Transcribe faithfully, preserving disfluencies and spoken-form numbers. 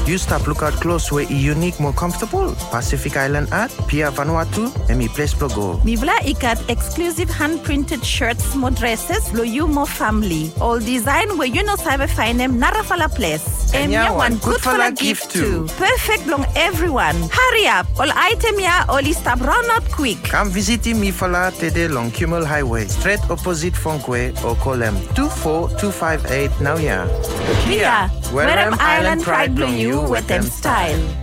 You stop look out close where e unique more comfortable. Pacific Island Art, Pia Vanuatu, and me place go. Mi vla ikat exclusive hand-printed shirts, more dresses, lo you more family. All design where you know cyber find them narafala place. And ya one good for a gift too. Perfect long everyone. Hurry up. All item ya only stop run out quick. Come visit me fala tede long Kimmel Highway, straight opposite Funkwe, or call them two four two five eight now ya. Pia, where where am am Island pride blow you with them style.